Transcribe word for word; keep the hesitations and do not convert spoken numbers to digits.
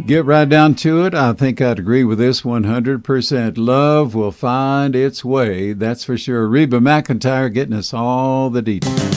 Get right down to it. I think I'd agree with this one hundred percent. Love will find its way. That's for sure. Reba McEntire getting us all the details.